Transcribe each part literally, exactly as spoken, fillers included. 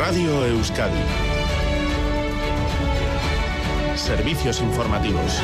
Radio Euskadi. Servicios informativos.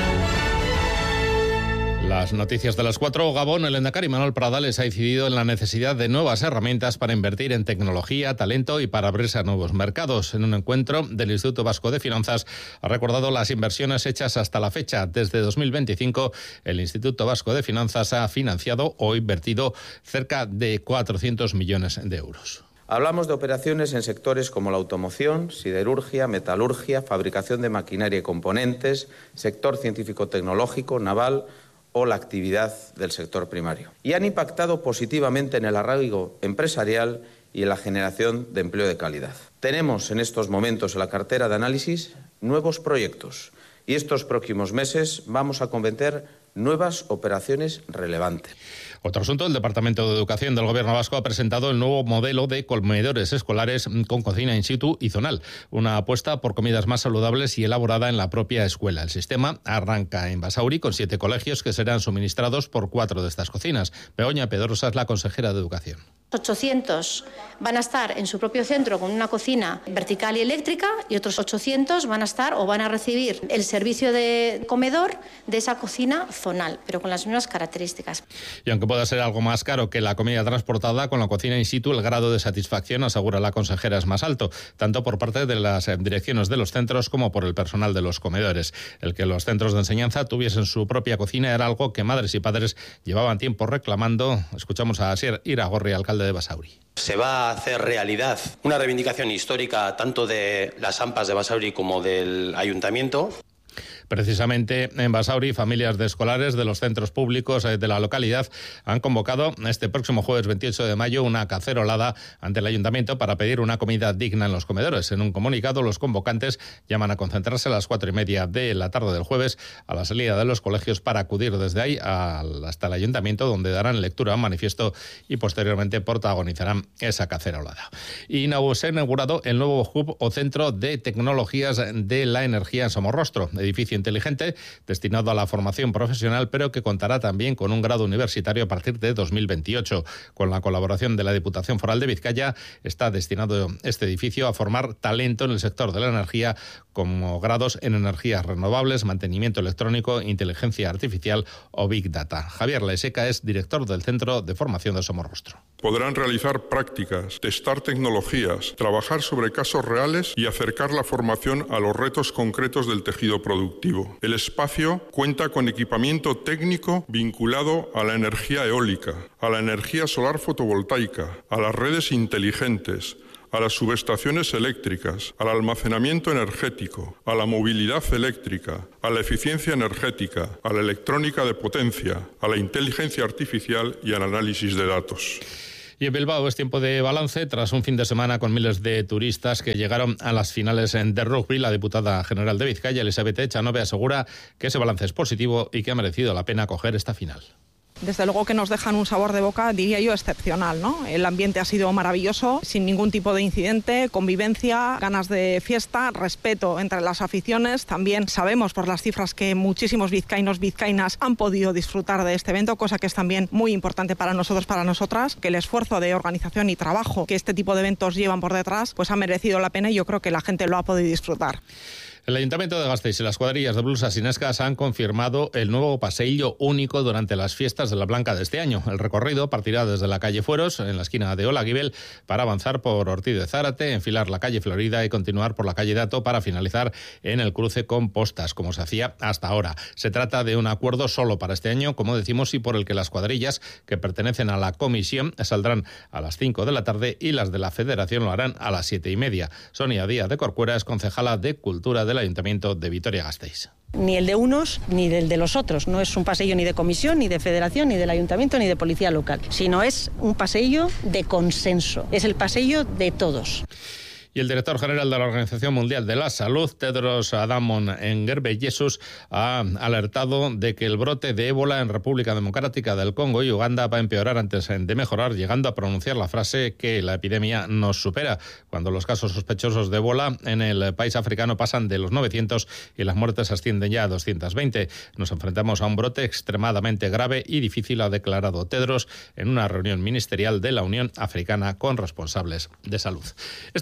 Las noticias de las cuatro. Gabón, el lehendakari Manuel Pradales ha incidido en la necesidad de nuevas herramientas para invertir en tecnología, talento y para abrirse a nuevos mercados. En un encuentro del Instituto Vasco de Finanzas ha recordado las inversiones hechas hasta la fecha. Desde dos mil veinticinco, el Instituto Vasco de Finanzas ha financiado o invertido cerca de cuatrocientos millones de euros. Hablamos de operaciones en sectores como la automoción, siderurgia, metalurgia, fabricación de maquinaria y componentes, sector científico-tecnológico, naval o la actividad del sector primario. Y han impactado positivamente en el arraigo empresarial y en la generación de empleo de calidad. Tenemos en estos momentos en la cartera de análisis nuevos proyectos y estos próximos meses vamos a convertir nuevas operaciones relevantes. Otro asunto, el Departamento de Educación del Gobierno vasco ha presentado el nuevo modelo de comedores escolares con cocina in situ y zonal, una apuesta por comidas más saludables y elaborada en la propia escuela. El sistema arranca en Basauri con siete colegios que serán suministrados por cuatro de estas cocinas. Begoña Pedrosa es la consejera de Educación. ochocientos van a estar en su propio centro con una cocina vertical y eléctrica y otros ochocientos van a estar o van a recibir el servicio de comedor de esa cocina zonal, pero con las mismas características. Y aunque pueda ser algo más caro que la comida transportada, con la cocina in situ el grado de satisfacción, asegura la consejera, es más alto, tanto por parte de las direcciones de los centros como por el personal de los comedores. El que los centros de enseñanza tuviesen su propia cocina era algo que madres y padres llevaban tiempo reclamando. Escuchamos a Asier Iragorri, alcalde de Basauri. Se va a hacer realidad una reivindicación histórica tanto de las AMPAs de Basauri como del ayuntamiento. Precisamente en Basauri, familias de escolares de los centros públicos de la localidad han convocado este próximo jueves veintiocho de mayo una cacerolada ante el ayuntamiento para pedir una comida digna en los comedores. En un comunicado, los convocantes llaman a concentrarse a las cuatro y media de la tarde del jueves a la salida de los colegios para acudir desde ahí hasta el ayuntamiento, donde darán lectura a un manifiesto y posteriormente protagonizarán esa cacerolada. Y se ha inaugurado el nuevo hub o centro de tecnologías de la energía en Somorrostro, edificio inteligente destinado a la formación profesional, pero que contará también con un grado universitario a partir de dos mil veintiocho. Con la colaboración de la Diputación Foral de Vizcaya, está destinado este edificio a formar talento en el sector de la energía, como grados en energías renovables, mantenimiento electrónico, inteligencia artificial o Big Data. Javier Laiseca es director del Centro de Formación de Somorrostro. Podrán realizar prácticas, testar tecnologías, trabajar sobre casos reales y acercar la formación a los retos concretos del tejido productivo. El espacio cuenta con equipamiento técnico vinculado a la energía eólica, a la energía solar fotovoltaica, a las redes inteligentes, a las subestaciones eléctricas, al almacenamiento energético, a la movilidad eléctrica, a la eficiencia energética, a la electrónica de potencia, a la inteligencia artificial y al análisis de datos. Y en Bilbao es tiempo de balance tras un fin de semana con miles de turistas que llegaron a las finales de rugby. La diputada general de Vizcaya, Elizabeth Echanove, asegura que ese balance es positivo y que ha merecido la pena coger esta final. Desde luego que nos dejan un sabor de boca, diría yo, excepcional, ¿no? El ambiente ha sido maravilloso, sin ningún tipo de incidente, convivencia, ganas de fiesta, respeto entre las aficiones. También sabemos por las cifras que muchísimos vizcaínos, vizcaínas han podido disfrutar de este evento, cosa que es también muy importante para nosotros, para nosotras, que el esfuerzo de organización y trabajo que este tipo de eventos llevan por detrás, pues ha merecido la pena y yo creo que la gente lo ha podido disfrutar. El Ayuntamiento de Gasteiz y las cuadrillas de blusas sinescas han confirmado el nuevo paseillo único durante las fiestas de la Blanca de este año. El recorrido partirá desde la calle Fueros, en la esquina de Olaguibel, para avanzar por Ortiz de Zárate, enfilar la calle Florida y continuar por la calle Dato para finalizar en el cruce con Postas, como se hacía hasta ahora. Se trata de un acuerdo solo para este año, como decimos, y por el que las cuadrillas que pertenecen a la comisión saldrán a las cinco de la tarde y las de la Federación lo harán a las siete y media. Sonia Díaz de Corcuera es concejala de Cultura del Ayuntamiento de Vitoria-Gasteiz. Ni el de unos ni del de los otros. No es un paseillo ni de comisión, ni de federación, ni del ayuntamiento, ni de policía local, sino es un paseillo de consenso. Es el paseillo de todos. Y el director general de la Organización Mundial de la Salud, Tedros Adhanom Ghebreyesus, ha alertado de que el brote de ébola en República Democrática del Congo y Uganda va a empeorar antes de mejorar, llegando a pronunciar la frase que la epidemia nos supera, cuando los casos sospechosos de ébola en el país africano pasan de los novecientos y las muertes ascienden ya a doscientos veinte. Nos enfrentamos a un brote extremadamente grave y difícil, ha declarado Tedros en una reunión ministerial de la Unión Africana con responsables de salud. Es todo.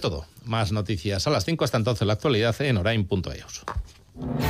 más noticias a las cinco. Hasta entonces la actualidad en orain punto e u.